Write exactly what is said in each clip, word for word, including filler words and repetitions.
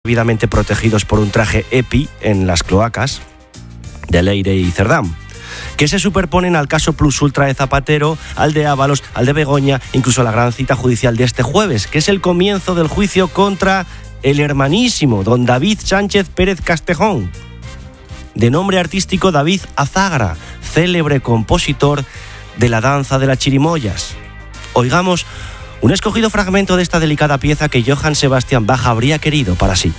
debidamente protegidos por un traje EPI en las cloacas de Leire y Cerdán, que se superponen al caso Plus Ultra de Zapatero, al de Ábalos, al de Begoña, incluso a la gran cita judicial de este jueves, que es el comienzo del juicio contra el hermanísimo don David Sánchez Pérez Castejón, de nombre artístico David Azagra, célebre compositor de la danza de las chirimoyas. Oigamos un escogido fragmento de esta delicada pieza que Johann Sebastian Bach habría querido para sí.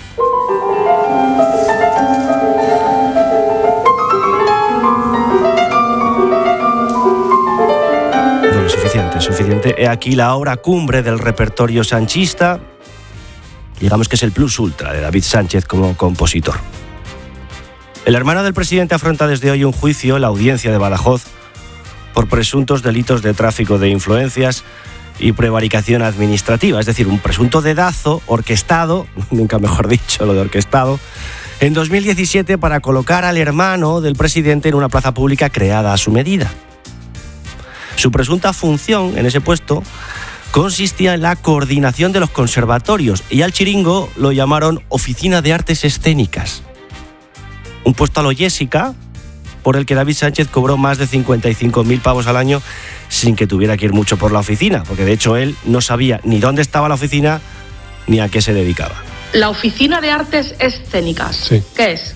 No, suficiente, suficiente. He aquí la obra cumbre del repertorio sanchista. Digamos que es el plus ultra de David Sánchez como compositor. El hermano del presidente afronta desde hoy un juicio en la audiencia de Badajoz por presuntos delitos de tráfico de influencias y prevaricación administrativa, es decir, un presunto dedazo orquestado, nunca mejor dicho lo de orquestado, en dos mil diecisiete para colocar al hermano del presidente en una plaza pública creada a su medida. Su presunta función en ese puesto consistía en la coordinación de los conservatorios y al chiringo lo llamaron Oficina de Artes Escénicas. Un puesto a lo Jessica, por el que David Sánchez cobró más de cincuenta y cinco mil pavos al año sin que tuviera que ir mucho por la oficina, porque de hecho él no sabía ni dónde estaba la oficina ni a qué se dedicaba. La Oficina de Artes Escénicas, sí. ¿Qué es?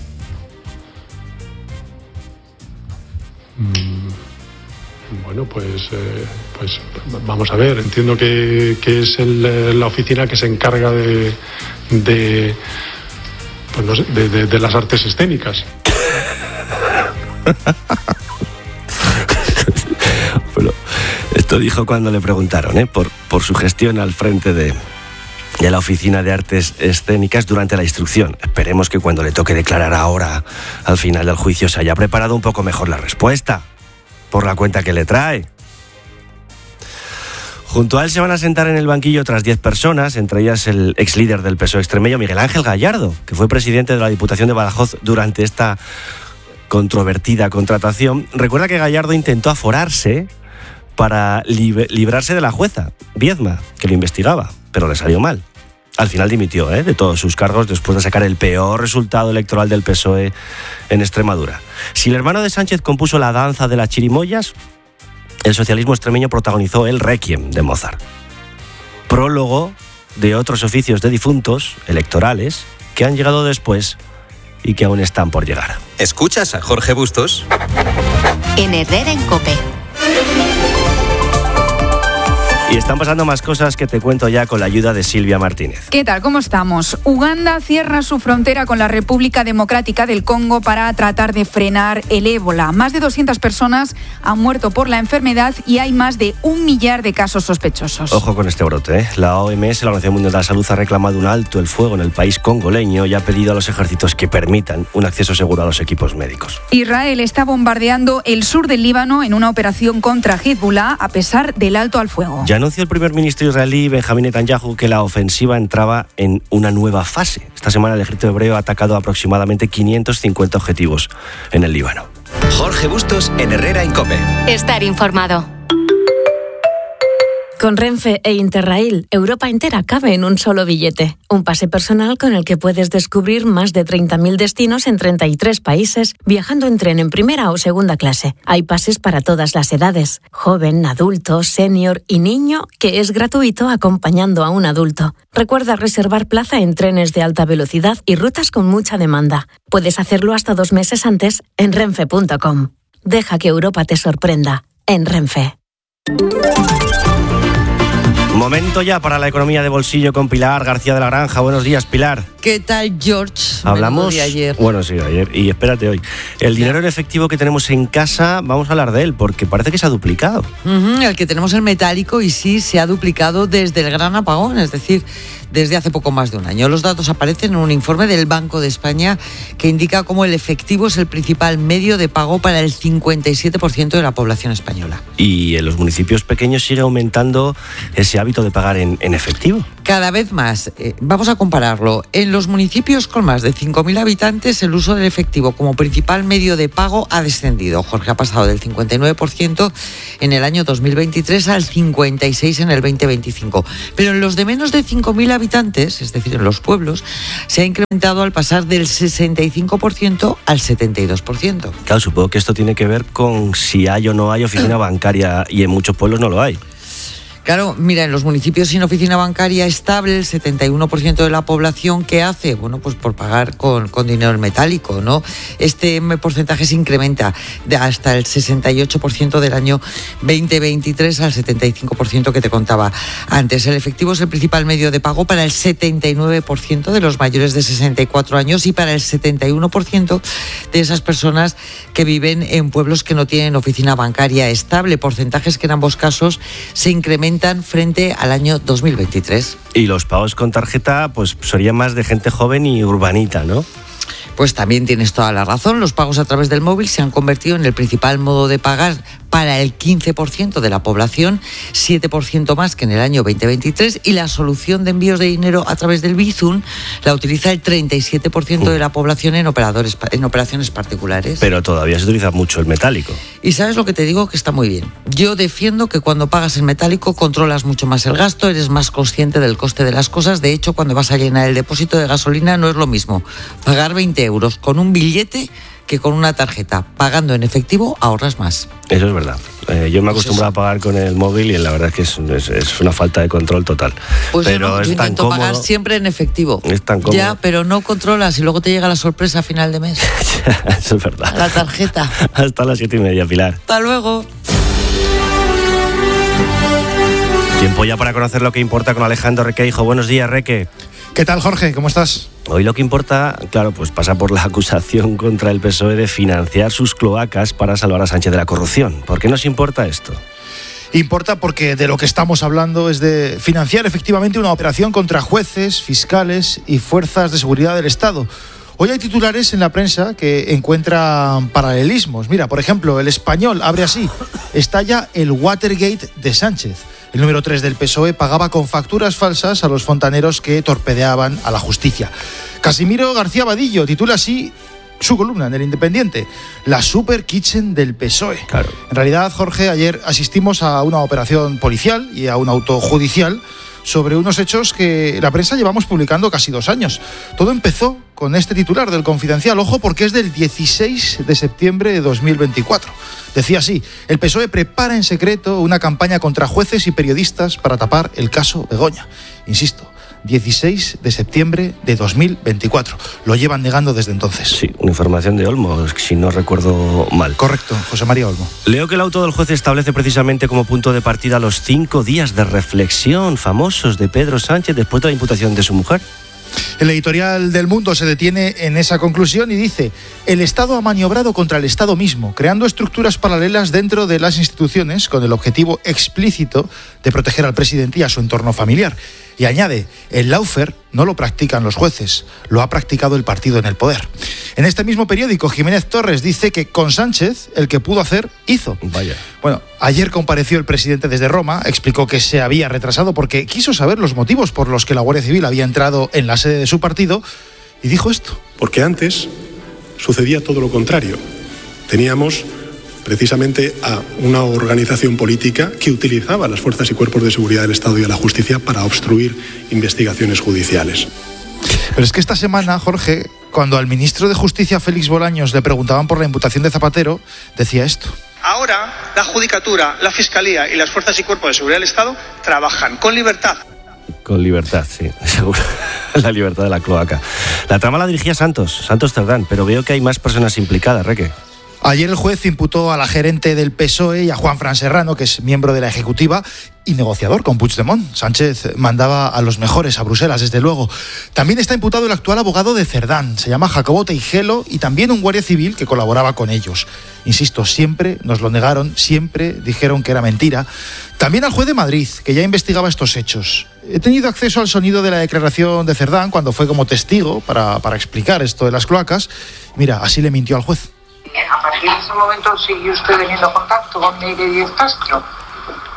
Mm, bueno, pues, eh, pues vamos a ver, entiendo que, que es el, la oficina que se encarga de, de, pues no sé, de, de, de las artes escénicas. Bueno, esto dijo cuando le preguntaron ¿eh? por, por su gestión al frente de, de la Oficina de Artes Escénicas durante la instrucción. Esperemos que cuando le toque declarar ahora, al final del juicio, se haya preparado un poco mejor la respuesta, por la cuenta que le trae. Junto a él se van a sentar en el banquillo otras diez personas, entre ellas el ex líder del P S O E extremeño, Miguel Ángel Gallardo, que fue presidente de la Diputación de Badajoz durante esta controvertida contratación. Recuerda que Gallardo intentó aforarse para lib- librarse de la jueza Viedma, que lo investigaba, pero le salió mal. Al final dimitió ¿eh? de todos sus cargos después de sacar el peor resultado electoral del P S O E en Extremadura. Si el hermano de Sánchez compuso la danza de las chirimoyas, el socialismo extremeño protagonizó el Requiem de Mozart, prólogo de otros oficios de difuntos electorales que han llegado después y que aún están por llegar. ¿Escuchas a Jorge Bustos? En Herrera en COPE. Y están pasando más cosas que te cuento ya con la ayuda de Silvia Martínez. ¿Qué tal? ¿Cómo estamos? Uganda cierra su frontera con la República Democrática del Congo para tratar de frenar el ébola. Más de doscientas personas han muerto por la enfermedad y hay más de un millar de casos sospechosos. Ojo con este brote, ¿eh? La O M S, la Organización Mundial de la Salud, ha reclamado un alto el fuego en el país congoleño y ha pedido a los ejércitos que permitan un acceso seguro a los equipos médicos. Israel está bombardeando el sur del Líbano en una operación contra Hezbollah a pesar del alto al fuego. Ya anunció el primer ministro israelí Benjamín Netanyahu que la ofensiva entraba en una nueva fase. Esta semana el ejército hebreo ha atacado aproximadamente quinientos cincuenta objetivos en el Líbano. Jorge Bustos en Herrera en COPE. Estar informado. Con Renfe e Interrail, Europa entera cabe en un solo billete. Un pase personal con el que puedes descubrir más de treinta mil destinos en treinta y tres países, viajando en tren en primera o segunda clase. Hay pases para todas las edades, joven, adulto, senior y niño, que es gratuito acompañando a un adulto. Recuerda reservar plaza en trenes de alta velocidad y rutas con mucha demanda. Puedes hacerlo hasta dos meses antes en renfe punto com. Deja que Europa te sorprenda. En Renfe. Momento ya para la economía de bolsillo con Pilar García de la Granja. Buenos días, Pilar. ¿Qué tal, George? Hablamos de ayer. Bueno, sí, ayer. Y espérate hoy. El dinero en efectivo que tenemos en casa, vamos a hablar de él, porque parece que se ha duplicado. Uh-huh, el que tenemos en metálico, y sí, se ha duplicado desde el gran apagón, es decir, desde hace poco más de un año. Los datos aparecen en un informe del Banco de España que indica cómo el efectivo es el principal medio de pago para el cincuenta y siete por ciento de la población española. Y en los municipios pequeños sigue aumentando ese hábito de pagar en, en efectivo. Cada vez más. Eh, vamos a compararlo. En los los municipios con más de cinco mil habitantes, el uso del efectivo como principal medio de pago ha descendido. Jorge, ha pasado del cincuenta y nueve por ciento en el año dos mil veintitrés al cincuenta y seis por ciento en el veinte veinticinco. Pero en los de menos de cinco mil habitantes, es decir, en los pueblos, se ha incrementado al pasar del sesenta y cinco por ciento al setenta y dos por ciento. Claro, supongo que esto tiene que ver con si hay o no hay oficina bancaria, y en muchos pueblos no lo hay. Claro, mira, en los municipios sin oficina bancaria estable, el setenta y uno por ciento de la población, ¿qué hace? Bueno, pues por pagar con, con dinero en metálico, ¿no? Este porcentaje se incrementa de hasta el sesenta y ocho por ciento del año veinte veintitrés al setenta y cinco por ciento que te contaba antes. El efectivo es el principal medio de pago para el setenta y nueve por ciento de los mayores de sesenta y cuatro años y para el setenta y uno por ciento de esas personas que viven en pueblos que no tienen oficina bancaria estable, porcentajes que en ambos casos se incrementan frente al año dos mil veintitrés. Y los pagos con tarjeta pues serían más de gente joven y urbanita, ¿no? Pues también tienes toda la razón. Los pagos a través del móvil se han convertido en el principal modo de pagar para el quince por ciento de la población, siete por ciento más que en el año veinte veintitrés, y la solución de envíos de dinero a través del Bizum la utiliza el treinta y siete por ciento de la población en, operadores, en operaciones particulares. Pero todavía se utiliza mucho el metálico. Y ¿sabes lo que te digo? Que está muy bien. Yo defiendo que cuando pagas el metálico controlas mucho más el gasto, eres más consciente del coste de las cosas. De hecho, cuando vas a llenar el depósito de gasolina no es lo mismo pagar veinte euros con un billete que con una tarjeta. Pagando en efectivo ahorras más. Eso es verdad. Eh, yo me acostumbrado a pagar con el móvil y la verdad es que es, es, es una falta de control total. Pues pero yo, no, es yo tan intento cómodo. Pagar siempre en efectivo. Es tan cómodo. Ya, pero no controlas y luego te llega la sorpresa a final de mes. Eso es verdad. La tarjeta. Hasta las siete y media, Pilar. Hasta luego. Tiempo ya para conocer lo que importa con Alejandro Requeijo. Buenos días, Reque. ¿Qué tal, Jorge? ¿Cómo estás? Hoy lo que importa, claro, pues pasa por la acusación contra el P S O E de financiar sus cloacas para salvar a Sánchez de la corrupción. ¿Por qué nos importa esto? Importa porque de lo que estamos hablando es de financiar efectivamente una operación contra jueces, fiscales y fuerzas de seguridad del Estado. Hoy hay titulares en la prensa que encuentran paralelismos. Mira, por ejemplo, El Español abre así: estalla el Watergate de Sánchez. El número tres del P S O E pagaba con facturas falsas a los fontaneros que torpedeaban a la justicia. Casimiro García Vadillo titula así su columna en El Independiente: la super kitchen del P S O E. Claro. En realidad, Jorge, ayer asistimos a una operación policial y a un auto judicial sobre unos hechos que la prensa llevamos publicando casi dos años. Todo empezó con este titular del Confidencial, ojo, porque es del dieciséis de septiembre de dos mil veinticuatro. Decía así: el P S O E prepara en secreto una campaña contra jueces y periodistas para tapar el caso Begoña. Insisto, dieciséis de septiembre de dos mil veinticuatro. Lo llevan negando desde entonces. Sí, una información de Olmo, si no recuerdo mal. Correcto, José María Olmo. Leo que el auto del juez establece precisamente como punto de partida los cinco días de reflexión famosos de Pedro Sánchez después de la imputación de su mujer. El editorial del Mundo se detiene en esa conclusión y dice: el Estado ha maniobrado contra el Estado mismo, creando estructuras paralelas dentro de las instituciones con el objetivo explícito de proteger al presidente y a su entorno familiar. Y añade: el lawfare no lo practican los jueces, lo ha practicado el partido en el poder. En este mismo periódico, Jiménez Torres dice que con Sánchez el que pudo hacer, hizo. Vaya. Bueno, ayer compareció el presidente desde Roma, explicó que se había retrasado porque quiso saber los motivos por los que la Guardia Civil había entrado en la sede de su partido, y dijo esto. Porque antes sucedía todo lo contrario. Teníamos precisamente a una organización política que utilizaba las fuerzas y cuerpos de seguridad del Estado y a la justicia para obstruir investigaciones judiciales. Pero es que esta semana, Jorge, cuando al ministro de Justicia, Félix Bolaños, le preguntaban por la imputación de Zapatero, decía esto. Ahora, la Judicatura, la Fiscalía y las fuerzas y cuerpos de seguridad del Estado trabajan con libertad. Con libertad, sí, seguro. La libertad de la cloaca. La trama la dirigía Santos, Santos Cerdán, pero veo que hay más personas implicadas, Reque. Ayer el juez imputó a la gerente del P S O E y a Juanfran Serrano, que es miembro de la Ejecutiva y negociador con Puigdemont. Sánchez mandaba a los mejores a Bruselas, desde luego. También está imputado el actual abogado de Cerdán, se llama Jacobo Teijelo, y también un guardia civil que colaboraba con ellos. Insisto, siempre nos lo negaron, siempre dijeron que era mentira. También al juez de Madrid, que ya investigaba estos hechos. He tenido acceso al sonido de la declaración de Cerdán cuando fue como testigo para, para explicar esto de las cloacas. Mira, así le mintió al juez. A partir de ese momento siguió usted teniendo contacto con Neire Díez Castro.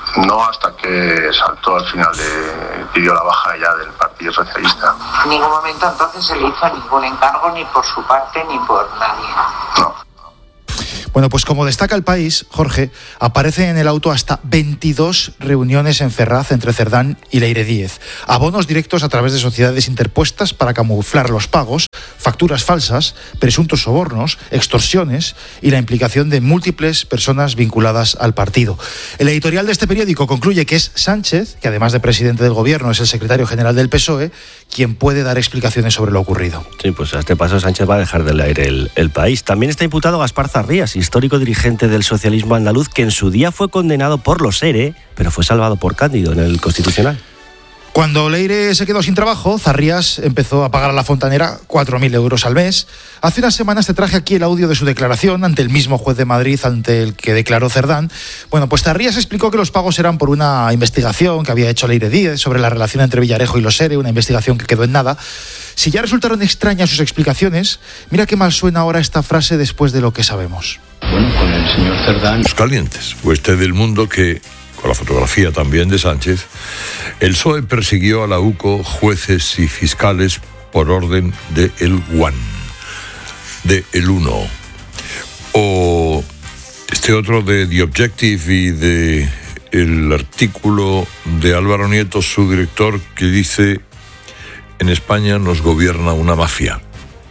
No hasta que saltó al final, de, pidió la baja ya del Partido Socialista. En ningún momento entonces se le hizo ningún encargo, ni por su parte, ni por nadie. No. Bueno, pues como destaca El País, Jorge, aparecen en el auto hasta veintidós reuniones en Ferraz entre Cerdán y Leire Díez. Abonos directos a través de sociedades interpuestas para camuflar los pagos, facturas falsas, presuntos sobornos, extorsiones y la implicación de múltiples personas vinculadas al partido. El editorial de este periódico concluye que es Sánchez, que además de presidente del gobierno es el secretario general del P S O E, quien puede dar explicaciones sobre lo ocurrido. Sí, pues a este paso Sánchez va a dejar del aire el, el país. También está imputado Gaspar Zarrías, histórico dirigente del socialismo andaluz, que en su día fue condenado por los ERE, pero fue salvado por Cándido en el Constitucional. Cuando Leire se quedó sin trabajo, Zarrías empezó a pagar a la fontanera cuatro mil euros al mes. Hace unas semanas te traje aquí el audio de su declaración ante el mismo juez de Madrid ante el que declaró Cerdán. Bueno, pues Zarrías explicó que los pagos eran por una investigación que había hecho Leire Díez sobre la relación entre Villarejo y los ERE, una investigación que quedó en nada. Si ya resultaron extrañas sus explicaciones, mira qué mal suena ahora esta frase después de lo que sabemos. Bueno, con el señor Cerdán. Los calientes, o este del mundo que, con la fotografía también de Sánchez, el P S O E persiguió a la U C O, jueces y fiscales por orden de el One, de el Uno. O este otro de The Objective y de el artículo de Álvaro Nieto, su director, que dice: en España nos gobierna una mafia.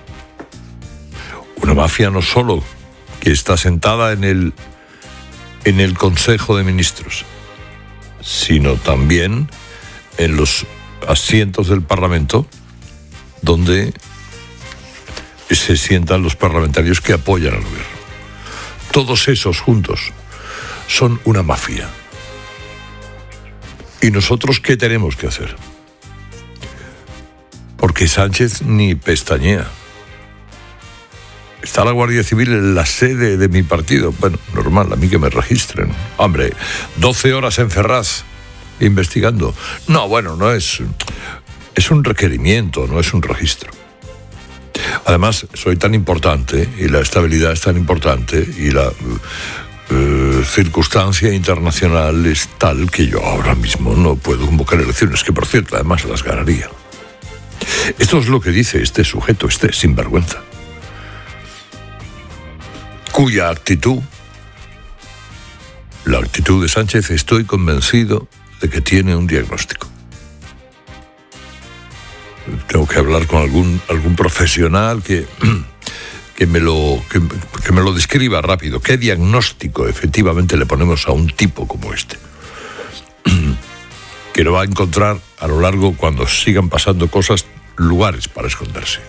Una mafia no solo que está sentada en el, en el Consejo de Ministros, sino también en los asientos del Parlamento, donde se sientan los parlamentarios que apoyan al gobierno. Todos esos juntos son una mafia. ¿Y nosotros qué tenemos que hacer? Porque Sánchez ni pestañea. Está la Guardia Civil en la sede de mi partido. Bueno, normal, a mí que me registren. Hombre, doce horas en Ferraz investigando. No, bueno, no es... Es un requerimiento, no es un registro. Además, soy tan importante y la estabilidad es tan importante y la eh, circunstancia internacional es tal que yo ahora mismo no puedo convocar elecciones, que por cierto, además las ganaría. Esto es lo que dice este sujeto, este sinvergüenza, cuya actitud, la actitud de Sánchez, estoy convencido de que tiene un diagnóstico. Tengo que hablar con algún, algún profesional que, que, me lo, que, que me lo describa rápido. ¿Qué diagnóstico efectivamente le ponemos a un tipo como este? Que no va a encontrar a lo largo, cuando sigan pasando cosas, lugares para esconderse.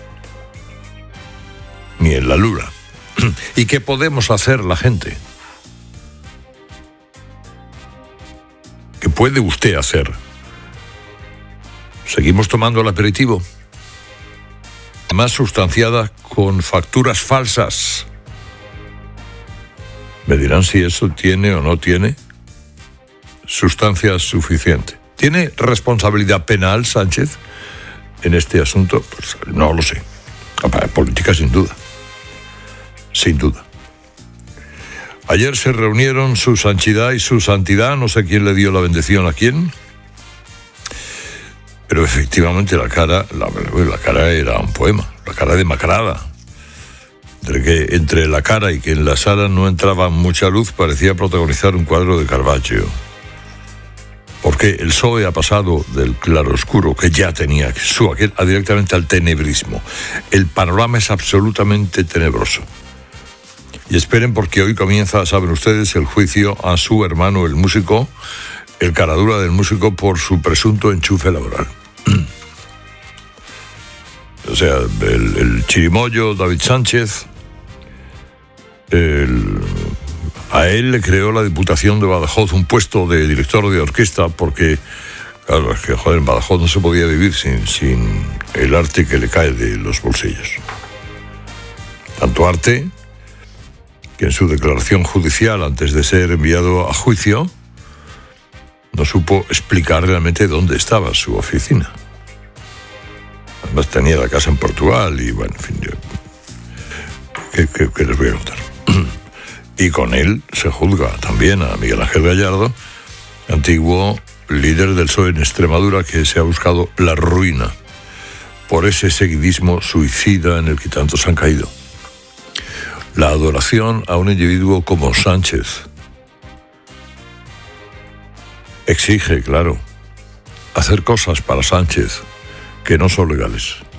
Ni en la luna. ¿Y qué podemos hacer la gente? ¿Qué puede usted hacer? ¿Seguimos tomando el aperitivo? Más sustanciada con facturas falsas. Me dirán si eso tiene o no tiene sustancia suficiente. ¿Tiene responsabilidad penal Sánchez en este asunto? Pues no lo sé. Política sin duda. Sin duda. Ayer se reunieron su santidad y su santidad, no sé quién le dio la bendición a quién, pero efectivamente la cara, la, la cara era un poema, la cara demacrada. Entre, que, entre la cara y que en la sala no entraba mucha luz, parecía protagonizar un cuadro de Caravaggio. Porque el P S O E ha pasado del claroscuro que ya tenía, su, a directamente al tenebrismo. El panorama es absolutamente tenebroso. Y esperen, porque hoy comienza, saben ustedes, el juicio a su hermano, el músico, el caradura del músico, por su presunto enchufe laboral. O sea, el, el chirimoyo David Sánchez, el, a él le creó la Diputación de Badajoz un puesto de director de orquesta, porque, claro, es que, joder, en Badajoz no se podía vivir sin, sin el arte que le cae de los bolsillos. Tanto arte que en su declaración judicial, antes de ser enviado a juicio, no supo explicar realmente dónde estaba su oficina. Además tenía la casa en Portugal y, bueno, en fin, yo, ¿qué, qué, qué les voy a contar? Y con él se juzga también a Miguel Ángel Gallardo, antiguo líder del P S O E en Extremadura, que se ha buscado la ruina por ese seguidismo suicida en el que tantos han caído. La adoración a un individuo como Sánchez exige, claro, hacer cosas para Sánchez que no son legales.